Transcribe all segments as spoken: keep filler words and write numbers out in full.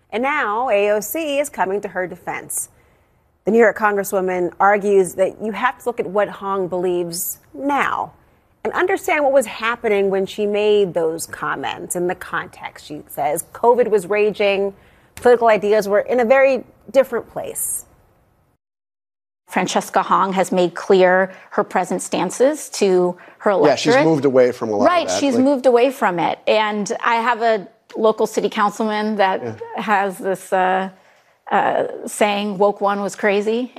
And now A O C is coming to her defense. The New York Congresswoman argues that you have to look at what Hong believes now and understand what was happening when she made those comments in the context. She says COVID was raging, political ideas were in a very different place. Francesca Hong has made clear her present stances to her electorate. Yeah, she's moved away from a lot right, of that. Right, she's like, moved away from it. And I have a local city councilman that yeah. has this uh, uh, saying, woke one was crazy.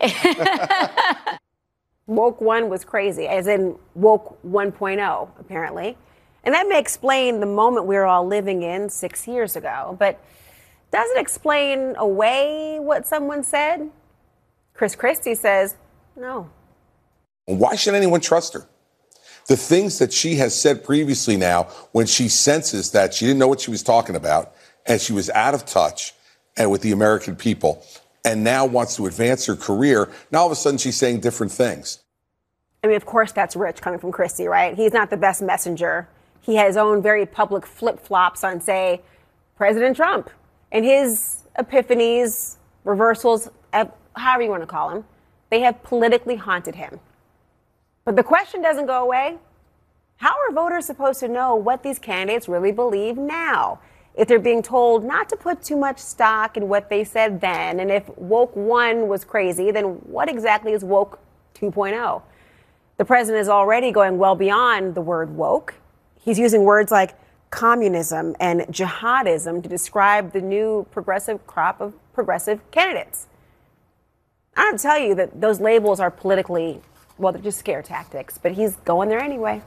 Woke one was crazy, as in woke one point oh, apparently. And that may explain the moment we were all living in six years ago. But does it explain away what someone said? Chris Christie says no. Why should anyone trust her? The things that she has said previously now, when she senses that she didn't know what she was talking about and she was out of touch and with the American people and now wants to advance her career, now all of a sudden she's saying different things. I mean, of course, that's rich coming from Christie, right? He's not the best messenger. He has his own very public flip-flops on, say, President Trump and his epiphanies, reversals, however you want to call them. They have politically haunted him. But the question doesn't go away. How are voters supposed to know what these candidates really believe now if they're being told not to put too much stock in what they said then? And if woke one was crazy, then what exactly is woke two point oh? The president is already going well beyond the word woke. He's using words like communism and jihadism to describe the new progressive crop of progressive candidates. I don't have to tell you that those labels are politically, well, they're just scare tactics, but he's going there anyway.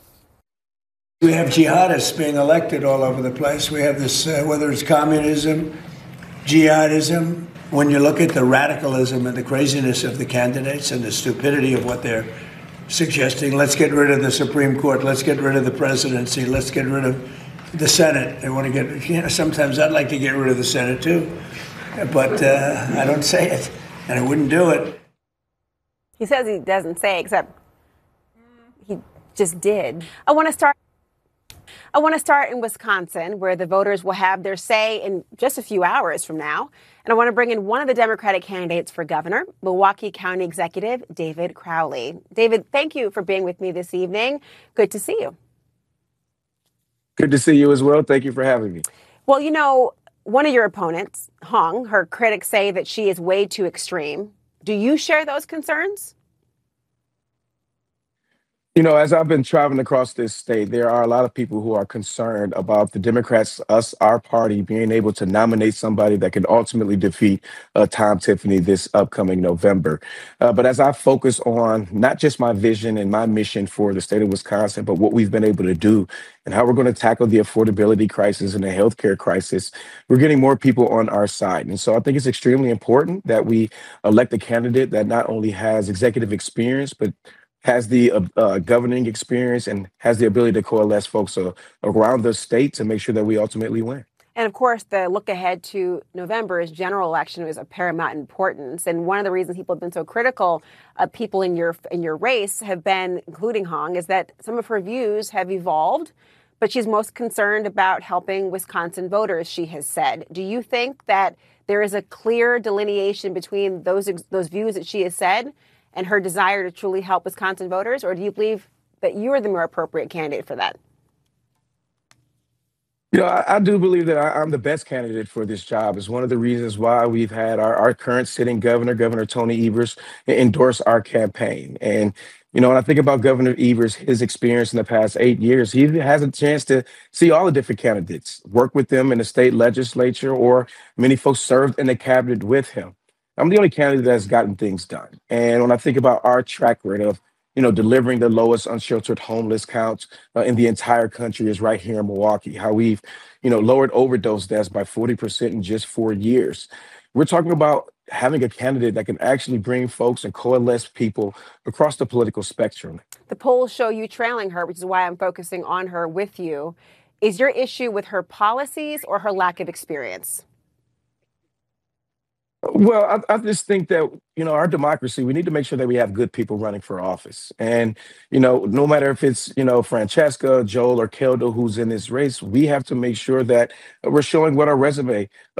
We have jihadists being elected all over the place. We have this, uh, whether it's communism, jihadism. When you look at the radicalism and the craziness of the candidates and the stupidity of what they're suggesting, let's get rid of the Supreme Court, let's get rid of the presidency, let's get rid of the Senate. They want to get, you know, sometimes I'd like to get rid of the Senate too, but uh, I don't say it, and I wouldn't do it. He says he doesn't say, except he just did. I want to start. I want to start in Wisconsin, where the voters will have their say in just a few hours from now. And I want to bring in one of the Democratic candidates for governor, Milwaukee County Executive David Crowley. David, thank you for being with me this evening. Good to see you. Good to see you as well. Thank you for having me. Well, you know, one of your opponents, Hong, her critics say that she is way too extreme. Do you share those concerns? You know, as I've been traveling across this state, there are a lot of people who are concerned about the Democrats, us, our party, being able to nominate somebody that can ultimately defeat uh, Tom Tiffany this upcoming November. Uh, but as I focus on not just my vision and my mission for the state of Wisconsin, but what we've been able to do and how we're going to tackle the affordability crisis and the healthcare crisis, we're getting more people on our side. And so I think it's extremely important that we elect a candidate that not only has executive experience, but has the uh, uh, governing experience and has the ability to coalesce folks uh, around the state to make sure that we ultimately win. And of course, the look ahead to November's general election is of paramount importance. And one of the reasons people have been so critical of people in your in your race have been, including Hong, is that some of her views have evolved, but she's most concerned about helping Wisconsin voters, she has said. Do you think that there is a clear delineation between those those views that she has said and her desire to truly help Wisconsin voters? Or do you believe that you are the more appropriate candidate for that? You know, I, I do believe that I, I'm the best candidate for this job. It's one of the reasons why we've had our, our current sitting governor, Governor Tony Evers, endorse our campaign. And, you know, when I think about Governor Evers, his experience in the past eight years, he has a chance to see all the different candidates, work with them in the state legislature, or many folks served in the cabinet with him. I'm the only candidate that's gotten things done. And when I think about our track record of, you know, delivering the lowest unsheltered homeless count uh, in the entire country is right here in Milwaukee, how we've, you know, lowered overdose deaths by forty percent in just four years. We're talking about having a candidate that can actually bring folks and coalesce people across the political spectrum. The polls show you trailing her, which is why I'm focusing on her with you. Is your issue with her policies or her lack of experience? Well, I, I just think that, you know, our democracy, we need to make sure that we have good people running for office. And, you know, no matter if it's, you know, Francesca, Joel, or Keldo who's in this race, we have to make sure that we're showing what our resume